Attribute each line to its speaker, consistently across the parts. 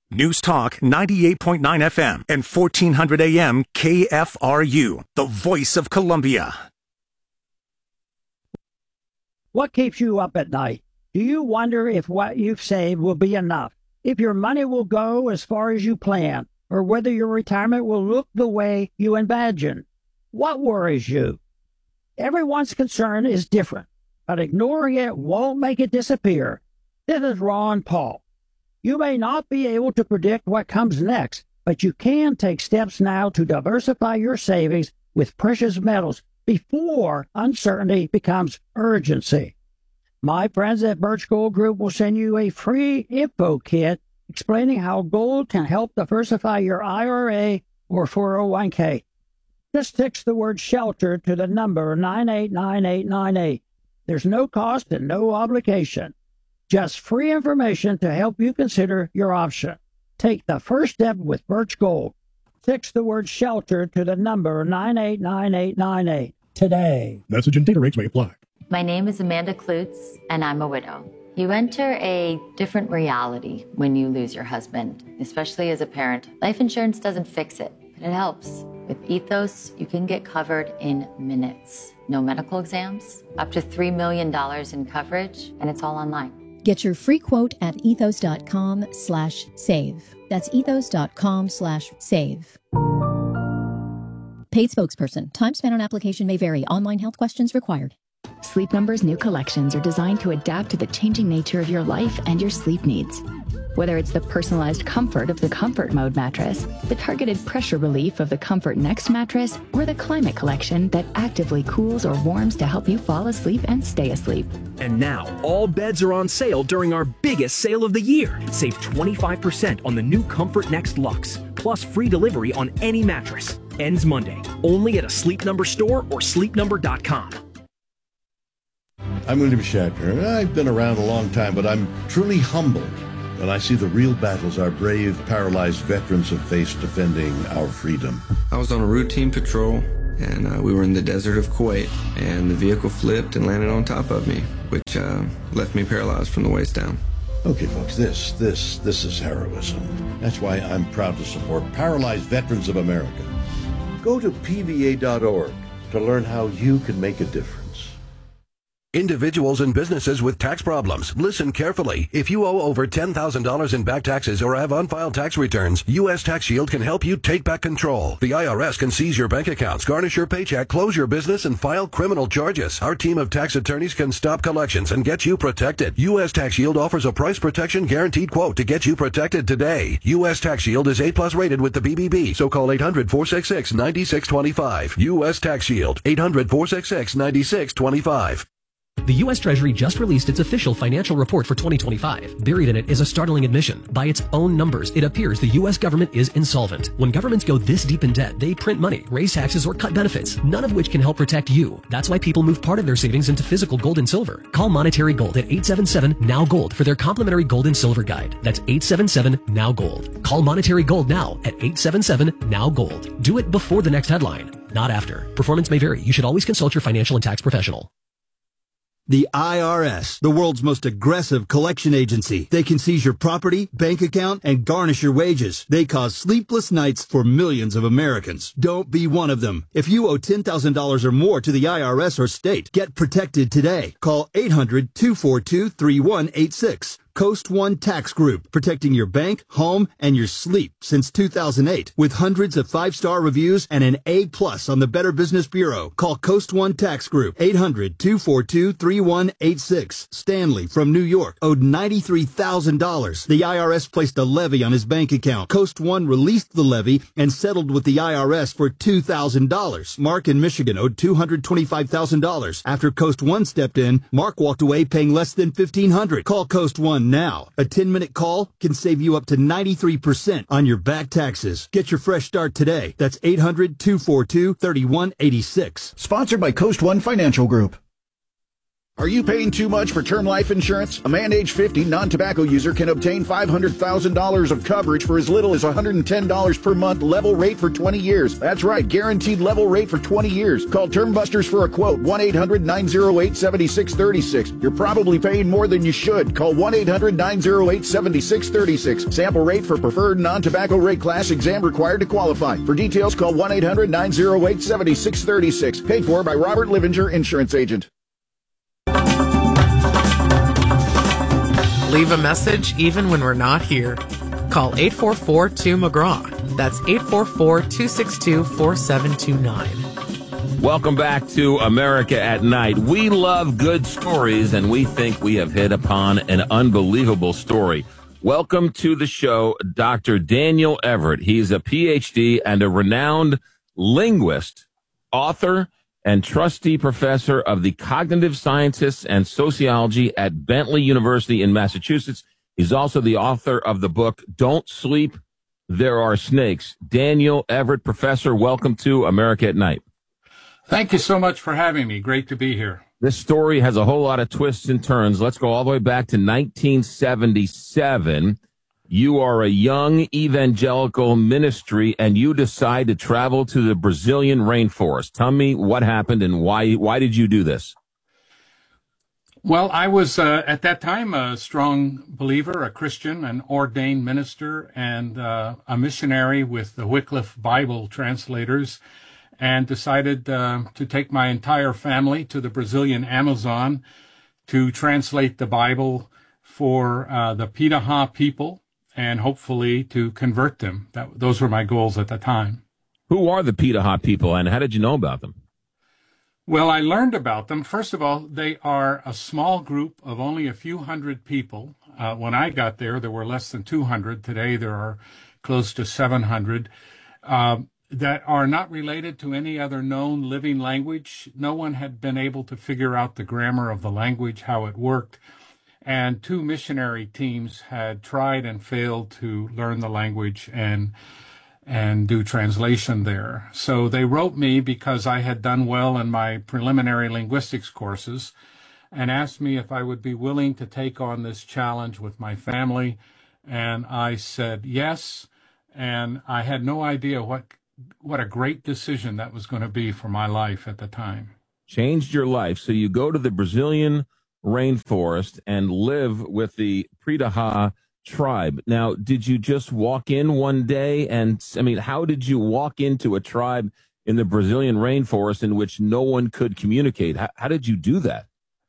Speaker 1: News Talk 98.9 FM and 1400 AM KFRU, the voice of Columbia.
Speaker 2: What keeps you up at night? Do you wonder if what you've saved will be enough? If your money will go as far as you plan? Or whether your retirement will look the way you imagine? What worries you? Everyone's concern is different, but ignoring it won't make it disappear. This is Ron Paul. You may not be able to predict what comes next, but you can take steps now to diversify your savings with precious metals before uncertainty becomes urgency. My friends at Birch Gold Group will send you a free info kit explaining how gold can help diversify your IRA or 401k. Just text the word SHELTER to the number 989898. There's no cost and no obligation. Just free information to help you consider your option. Take the first step with Birch Gold. Text the word SHELTER to the number 989898 today.
Speaker 3: Message and data rates may apply.
Speaker 4: My name is Amanda Klutz, and I'm a widow. You enter a different reality when you lose your husband, especially as a parent. Life insurance doesn't fix it, but it helps. With Ethos, you can get covered in minutes. No medical exams, up to $3 million in coverage, and it's all online.
Speaker 5: Get your free quote at ethos.com/save. That's ethos.com/save. Paid spokesperson. Time spent on application may vary. Online health questions required.
Speaker 6: Sleep Number's new collections are designed to adapt to the changing nature of your life and your sleep needs. Whether it's the personalized comfort of the Comfort Mode mattress, the targeted pressure relief of the Comfort Next mattress, or the Climate Collection that actively cools or warms to help you fall asleep and stay asleep.
Speaker 7: And now, all beds are on sale during our biggest sale of the year. Save 25% on the new Comfort Next Luxe, plus free delivery on any mattress. Ends Monday, only at a Sleep Number store or sleepnumber.com.
Speaker 8: I'm William Shatner. I've been around a long time, but I'm truly humbled when I see the real battles our brave, paralyzed veterans have faced defending our freedom.
Speaker 9: I was on a routine patrol, and we were in the desert of Kuwait, and the vehicle flipped and landed on top of me, which left me paralyzed from the waist down.
Speaker 8: Okay, folks, this is heroism. That's why I'm proud to support Paralyzed Veterans of America. Go to PVA.org to learn how you can make a difference.
Speaker 10: Individuals and businesses with tax problems, listen carefully. If you owe over $10,000 in back taxes or have unfiled tax returns, U.S. Tax Shield can help you take back control. The IRS can seize your bank accounts, garnish your paycheck, close your business, and file criminal charges. Our team of tax attorneys can stop collections and get you protected. U.S. Tax Shield offers a price protection guaranteed quote to get you protected today. U.S. Tax Shield is A+ rated with the BBB, so call 800-466-9625. U.S. Tax Shield, 800-466-9625.
Speaker 11: The U.S. Treasury just released its official financial report for 2025. Buried in it is a startling admission. By its own numbers, it appears the U.S. government is insolvent. When governments go this deep in debt, they print money, raise taxes, or cut benefits, none of which can help protect you. That's why people move part of their savings into physical gold and silver. Call Monetary Gold at 877-NOW-GOLD for their complimentary gold and silver guide. That's 877-NOW-GOLD. Call Monetary Gold now at 877-NOW-GOLD. Do it before the next headline, not after. Performance may vary. You should always consult your financial and tax professional.
Speaker 12: The IRS, the world's most aggressive collection agency. They can seize your property, bank account, and garnish your wages. They cause sleepless nights for millions of Americans. Don't be one of them. If you owe $10,000 or more to the IRS or state, get protected today. Call 800-242-3186. Coast One Tax Group, protecting your bank, home, and your sleep since 2008. With hundreds of 5-star reviews and an A+ on the Better Business Bureau. Call Coast One Tax Group, 800-242-3186. Stanley from New York owed $93,000. The IRS placed a levy on his bank account. Coast One released the levy and settled with the IRS for $2,000. Mark in Michigan owed $225,000. After Coast One stepped in, Mark walked away paying less than $1,500. Call Coast One now. A 10-minute call can save you up to 93% on your back taxes. Get your fresh start today. That's 800-242-3186.
Speaker 13: Sponsored by Coast One Financial Group.
Speaker 3: Are you paying too much for term life insurance? A man age 50 non-tobacco user can obtain $500,000 of coverage for as little as $110 per month, level rate for 20 years. That's right, guaranteed level rate for 20 years. Call Term Busters for a quote, 1-800-908-7636. You're probably paying more than you should. Call 1-800-908-7636. Sample rate for preferred non-tobacco rate class, exam required to qualify. For details, call 1-800-908-7636. Paid for by Robert Livinger, Insurance Agent.
Speaker 13: Leave a message even when we're not here. Call 844-2-McGraw. That's 844-262-4729.
Speaker 14: Welcome back to America at Night. We love good stories, and we think we have hit upon an unbelievable story. Welcome to the show, Dr. Daniel Everett. He's a PhD and a renowned linguist, author, and trustee professor of the cognitive sciences and sociology at Bentley University in Massachusetts. He's also the author of the book, Don't Sleep, There Are Snakes. Daniel Everett, professor, welcome to America at Night.
Speaker 15: Thank you so much for having me. Great to be here.
Speaker 14: This story has a whole lot of twists and turns. Let's go all the way back to 1977. You are a young evangelical ministry, and you decide to travel to the Brazilian rainforest. Tell me what happened and why did you do this?
Speaker 15: Well, I was at that time a strong believer, a Christian, an ordained minister, and a missionary with the Wycliffe Bible translators, and decided to take my entire family to the Brazilian Amazon to translate the Bible for the Piraha people, and hopefully to convert them. Those were my goals at the time.
Speaker 14: Who are the Piraha people, and how did you know about them?
Speaker 15: Well, I learned about them. First of all, they are a small group of only a few hundred people. When I got there, there were less than 200. Today, there are close to 700 that are not related to any other known living language. No one had been able to figure out the grammar of the language, how it worked. And 2 missionary teams had tried and failed to learn the language and do translation there. So they wrote me because I had done well in my preliminary linguistics courses and asked me if I would be willing to take on this challenge with my family. And I said yes, and I had no idea what a great decision that was going to be for my life at the time.
Speaker 14: Changed your life. So you go to the Brazilian rainforest and live with the Piraha tribe. Now, did you just walk in one day? And I mean, how did you walk into a tribe in the Brazilian rainforest in which no one could communicate? How did you do that?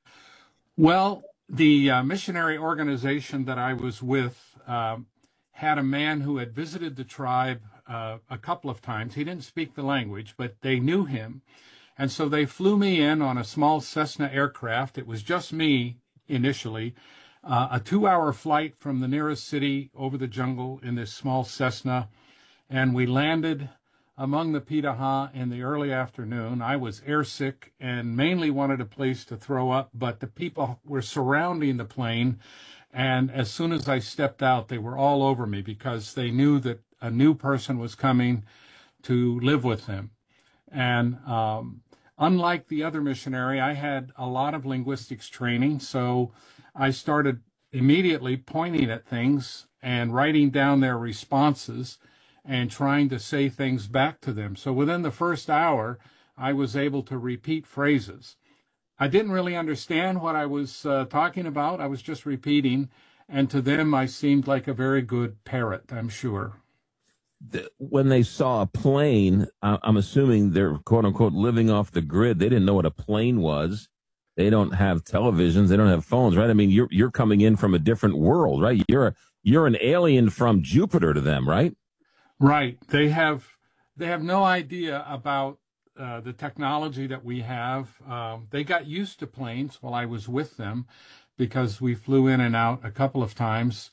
Speaker 15: Well, the missionary organization that I was with had a man who had visited the tribe a couple of times. He didn't speak the language, but they knew him. And so they flew me in on a small Cessna aircraft. It was just me initially, a 2-hour flight from the nearest city over the jungle in this small Cessna. And we landed among the Piraha in the early afternoon. I was airsick and mainly wanted a place to throw up, but the people were surrounding the plane. And as soon as I stepped out, they were all over me because they knew that a new person was coming to live with them. And unlike the other missionary, I had a lot of linguistics training, so I started immediately pointing at things and writing down their responses and trying to say things back to them. So within the first hour, I was able to repeat phrases. I didn't really understand what I was talking about. I was just repeating, and to them, I seemed like a very good parrot, I'm sure.
Speaker 14: When they saw a plane, I'm assuming they're, quote unquote, living off the grid. They didn't know what a plane was. They don't have televisions. They don't have phones, right? I mean, you're coming in from a different world, right? You're an alien from Jupiter to them, right?
Speaker 15: Right. They have no idea about the technology that we have. They got used to planes while I was with them because we flew in and out a couple of times.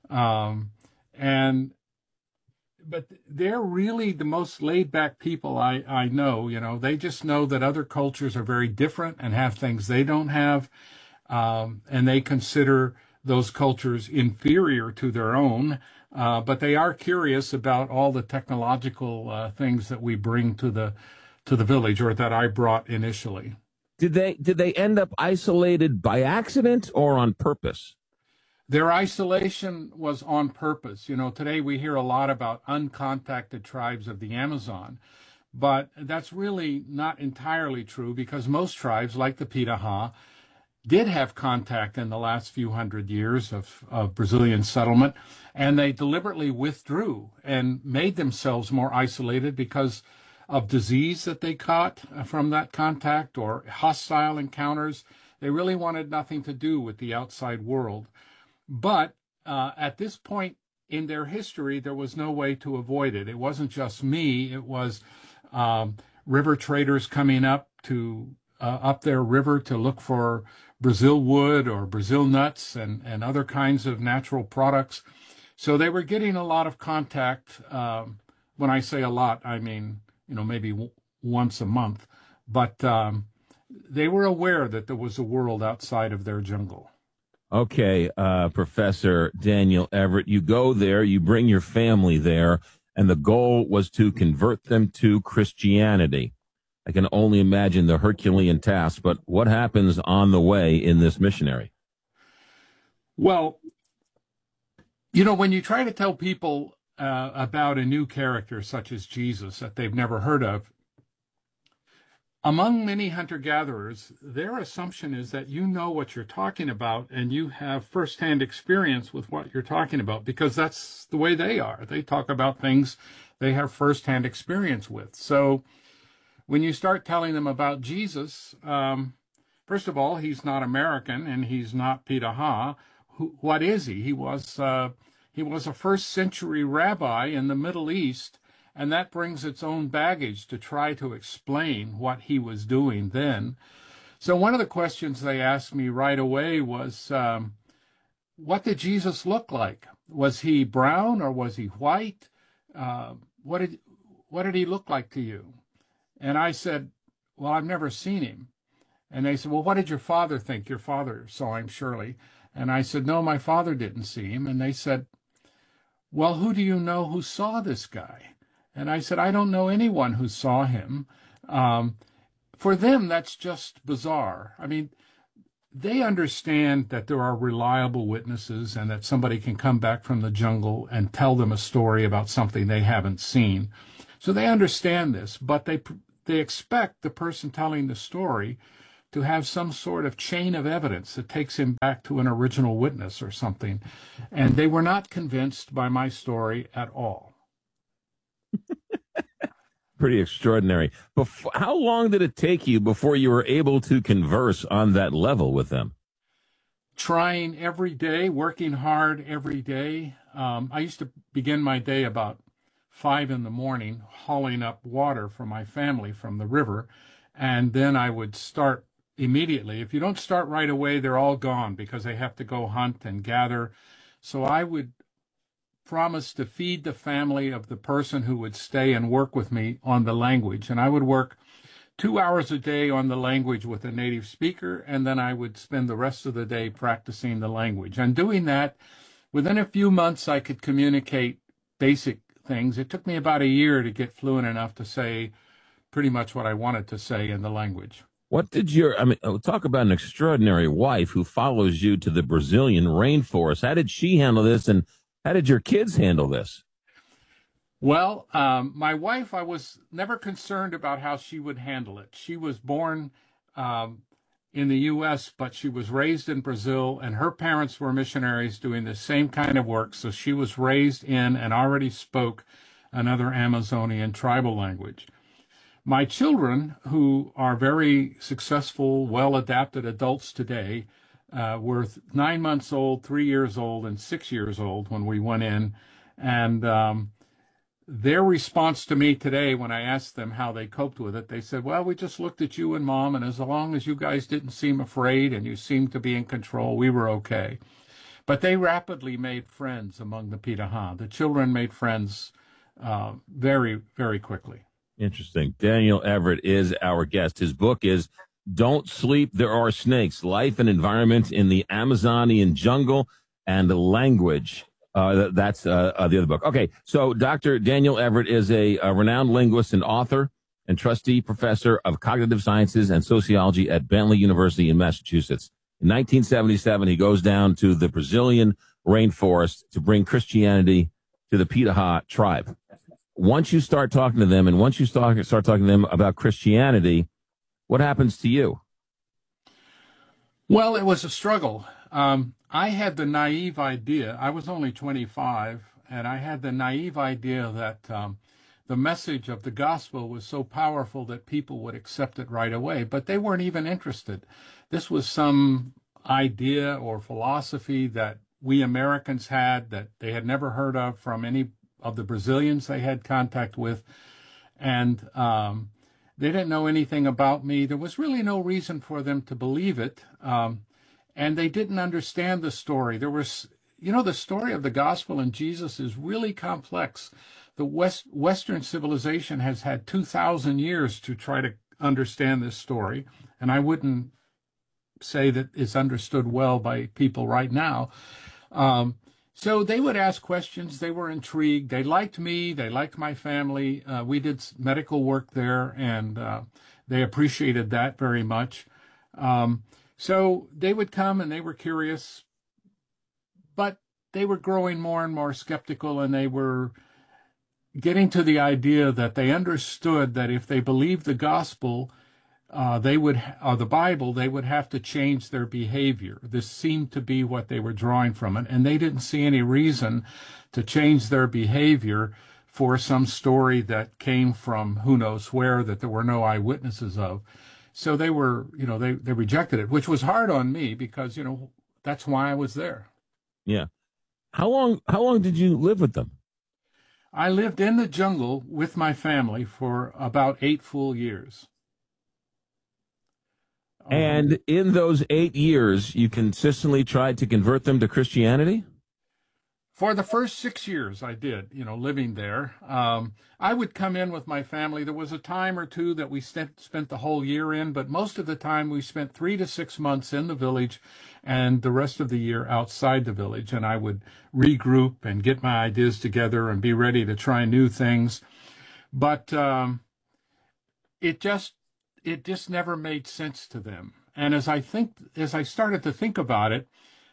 Speaker 15: But they're really the most laid-back people I know. You know, they just know that other cultures are very different and have things they don't have, and they consider those cultures inferior to their own. But they are curious about all the technological things that we bring to the village, or that I brought initially.
Speaker 14: Did they end up isolated by accident or on purpose?
Speaker 15: Their isolation was on purpose. Today we hear a lot about uncontacted tribes of the Amazon, but that's really not entirely true because most tribes, like the Piraha, did have contact in the last few hundred years of Brazilian settlement, and they deliberately withdrew and made themselves more isolated because of disease that they caught from that contact or hostile encounters. They really wanted nothing to do with the outside world. But at this point in their history, there was no way to avoid it. It wasn't just me. It was river traders coming up their river to look for Brazil wood or Brazil nuts and other kinds of natural products. So they were getting a lot of contact. When I say a lot, I mean, maybe once a month. But they were aware that there was a world outside of their jungle.
Speaker 14: Okay, Professor Daniel Everett, you go there, you bring your family there, and the goal was to convert them to Christianity. I can only imagine the Herculean task, but what happens on the way in this missionary?
Speaker 15: Well, when you try to tell people about a new character such as Jesus that they've never heard of, among many hunter-gatherers, their assumption is that you know what you're talking about and you have firsthand experience with what you're talking about because that's the way they are. They talk about things they have firsthand experience with. So when you start telling them about Jesus, first of all, he's not American and he's not Piraha. What is he? He was a first-century rabbi in the Middle East, and that brings its own baggage to try to explain what he was doing then. So one of the questions they asked me right away was, what did Jesus look like? Was he brown or was he white? What did he look like to you? And I said, well, I've never seen him. And they said, well, what did your father think? Your father saw him, surely. And I said, no, my father didn't see him. And they said, well, who do you know who saw this guy? And I said, I don't know anyone who saw him. For them, that's just bizarre. I mean, they understand that there are reliable witnesses and that somebody can come back from the jungle and tell them a story about something they haven't seen. So they understand this, but they expect the person telling the story to have some sort of chain of evidence that takes him back to an original witness or something. And they were not convinced by my story at all.
Speaker 14: Pretty extraordinary. How long did it take you before you were able to converse on that level with them?
Speaker 15: Trying every day, working hard every day. I used to begin my day about 5 a.m, hauling up water for my family from the river, and then I would start immediately. If you don't start right away, they're all gone because they have to go hunt and gather. So I would promise to feed the family of the person who would stay and work with me on the language. And I would work 2 hours a day on the language with a native speaker, and then I would spend the rest of the day practicing the language. And doing that, within a few months, I could communicate basic things. It took me about a year to get fluent enough to say pretty much what I wanted to say in the language.
Speaker 14: What did talk about an extraordinary wife who follows you to the Brazilian rainforest. How did she handle this, and how did your kids handle this?
Speaker 15: Well, my wife, I was never concerned about how she would handle it. She was born in the U.S., but she was raised in Brazil, and her parents were missionaries doing the same kind of work. So she was raised in and already spoke another Amazonian tribal language. My children, who are very successful, well-adapted adults today, were 9 months old, 3 years old, and 6 years old when we went in. And their response to me today, when I asked them how they coped with it, they said, well, we just looked at you and Mom, and as long as you guys didn't seem afraid and you seemed to be in control, we were okay. But they rapidly made friends among the Piraha. The children made friends very, very quickly.
Speaker 14: Interesting. Daniel Everett is our guest. His book is Don't Sleep, There Are Snakes, Life and Environment in the Amazonian Jungle and Language. That's the other book. Okay, so Dr. Daniel Everett is a renowned linguist and author. and trustee professor of cognitive sciences and sociology at Bentley University in Massachusetts. In 1977, he goes down to the Brazilian rainforest to bring Christianity to the Piraha tribe. Once you start talking to them, and once you start talking to them about Christianity, what happens to you?
Speaker 15: Well, it was a struggle. I had the naive idea, I was only 25, and I had the naive idea that the message of the gospel was so powerful that people would accept it right away, but they weren't even interested. This was some idea or philosophy that we Americans had that they had never heard of from any of the Brazilians they had contact with, and they didn't know anything about me. There was really no reason for them to believe it, and they didn't understand the story. There was, the story of the gospel and Jesus is really complex. The Western civilization has had 2,000 years to try to understand this story, and I wouldn't say that it's understood well by people right now. So they would ask questions. They were intrigued. They liked me. They liked my family. We did medical work there, and they appreciated that very much. So they would come, and they were curious, but they were growing more and more skeptical, and they were getting to the idea that they understood that if they believed the gospel, or the Bible, they would have to change their behavior. This seemed to be what they were drawing from it, and they didn't see any reason to change their behavior for some story that came from who knows where that there were no eyewitnesses of. So they were, they rejected it, which was hard on me because, that's why I was there.
Speaker 14: Yeah. How long did you live with them?
Speaker 15: I lived in the jungle with my family for about 8 full years.
Speaker 14: And in those 8 years, you consistently tried to convert them to Christianity?
Speaker 15: For the first 6 years, I did, living there. I would come in with my family. There was a time or two that we spent the whole year in, but most of the time we spent 3 to 6 months in the village and the rest of the year outside the village. And I would regroup and get my ideas together and be ready to try new things. But it just never made sense to them. And as I started to think about it,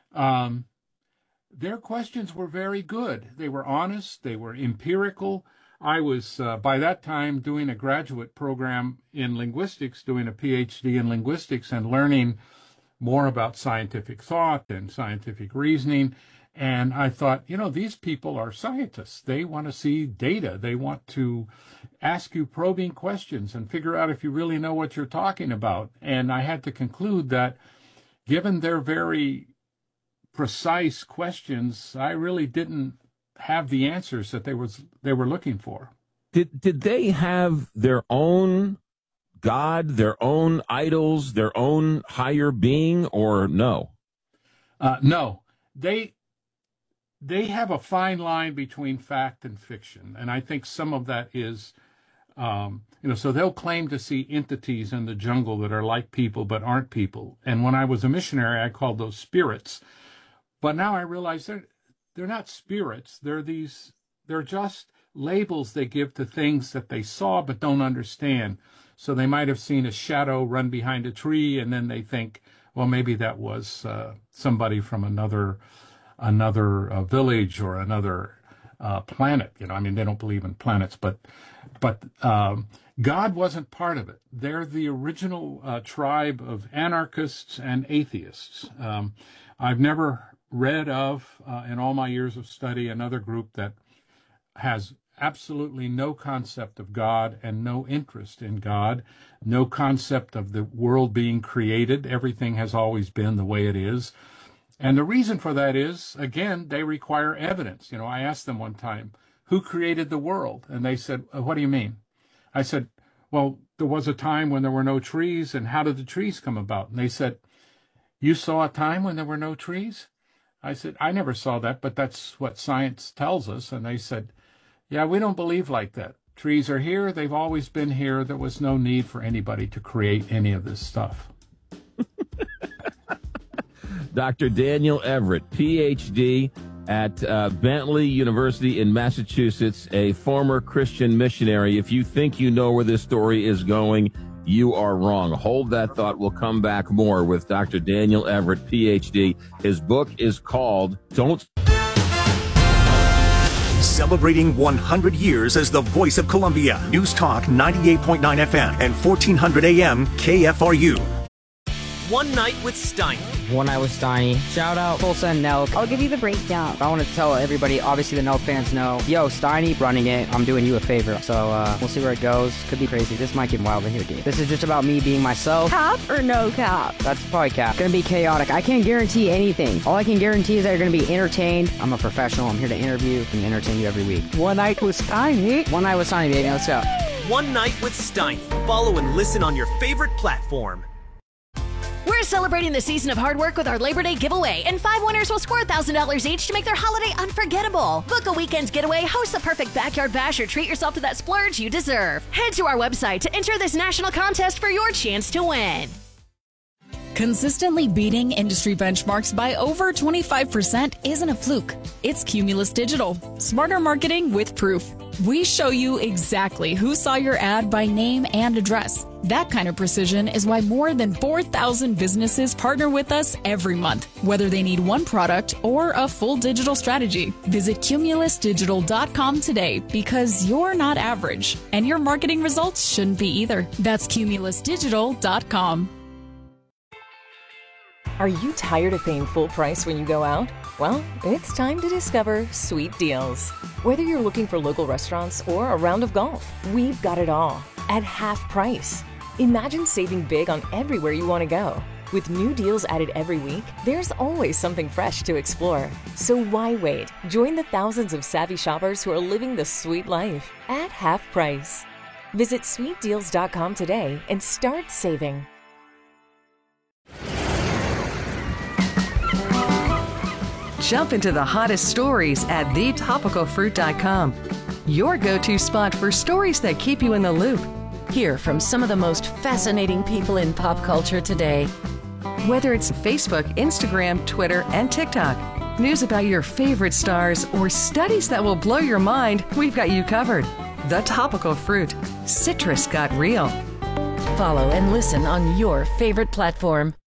Speaker 15: their questions were very good. They were honest. They were empirical. I was, by that time, doing a graduate program in linguistics, doing a PhD in linguistics and learning more about scientific thought and scientific reasoning. And I thought, these people are scientists. They want to see data. They want to ask you probing questions and figure out if you really know what you're talking about. And I had to conclude that given their very precise questions, I really didn't have the answers that they were looking for.
Speaker 14: Did they have their own God, their own idols, their own higher being, or no?
Speaker 15: No. They have a fine line between fact and fiction, and I think some of that is, so they'll claim to see entities in the jungle that are like people but aren't people. And when I was a missionary, I called those spirits. But now I realize they're not spirits. They're just labels they give to things that they saw but don't understand. So they might have seen a shadow run behind a tree, and then they think, well, maybe that was somebody from another village or another planet. They don't believe in planets, but God wasn't part of it. They're the original tribe of anarchists and atheists. I've never read of, in all my years of study, another group that has absolutely no concept of God and no interest in God, no concept of the world being created. Everything has always been the way it is. And the reason for that is, again, they require evidence. I asked them one time, who created the world? And they said, what do you mean? I said, well, there was a time when there were no trees, and how did the trees come about? And they said, you saw a time when there were no trees? I said, I never saw that, but that's what science tells us. And they said, yeah, we don't believe like that. Trees are here. They've always been here. There was no need for anybody to create any of this stuff.
Speaker 14: Dr. Daniel Everett, Ph.D. at Bentley University in Massachusetts, a former Christian missionary. If you think you know where this story is going, you are wrong. Hold that thought. We'll come back more with Dr. Daniel Everett, Ph.D. His book is called Don't...
Speaker 1: Celebrating 100 years as the voice of Columbia. News Talk 98.9 FM and 1400 AM KFRU.
Speaker 16: One Night with Steiny.
Speaker 17: One Night with Steiny. Shout out Tulsa and Nelk.
Speaker 18: I'll give you the breakdown.
Speaker 17: I want to tell everybody, obviously the Nelk fans know, yo, Steiny running it. I'm doing you a favor. So we'll see where it goes. Could be crazy. This might get wild in here, dude. This is just about me being myself.
Speaker 18: Cap or no cap?
Speaker 17: That's probably cap. Gonna be chaotic. I can't guarantee anything. All I can guarantee is that you're gonna be entertained. I'm a professional. I'm here to interview and entertain you every week.
Speaker 18: One Night with Steiny.
Speaker 17: One Night with Steiny, baby. Let's go.
Speaker 16: One Night with Steiny. Follow and listen on your favorite platform.
Speaker 19: We're celebrating the season of hard work with our Labor Day giveaway, and 5 winners will score $1,000 each to make their holiday unforgettable. Book a weekend getaway, host the perfect backyard bash, or treat yourself to that splurge you deserve. Head to our website to enter this national contest for your chance to win.
Speaker 20: Consistently beating industry benchmarks by over 25% isn't a fluke. It's Cumulus Digital. Smarter marketing with proof. We show you exactly who saw your ad by name and address. That kind of precision is why more than 4,000 businesses partner with us every month, whether they need one product or a full digital strategy. Visit cumulusdigital.com today, because you're not average, and your marketing results shouldn't be either. That's cumulusdigital.com.
Speaker 21: Are you tired of paying full price when you go out? Well, it's time to discover Sweet Deals. Whether you're looking for local restaurants or a round of golf, we've got it all at half price. Imagine saving big on everywhere you want to go. With new deals added every week, there's always something fresh to explore. So why wait? Join the thousands of savvy shoppers who are living the sweet life at half price. Visit sweetdeals.com today and start saving.
Speaker 22: Jump into the hottest stories at thetopicalfruit.com. Your go-to spot for stories that keep you in the loop. Hear from some of the most fascinating people in pop culture today. Whether it's Facebook, Instagram, Twitter, and TikTok, news about your favorite stars, or studies that will blow your mind, we've got you covered. The Topical Fruit. Citrus got real.
Speaker 21: Follow and listen on your favorite platform.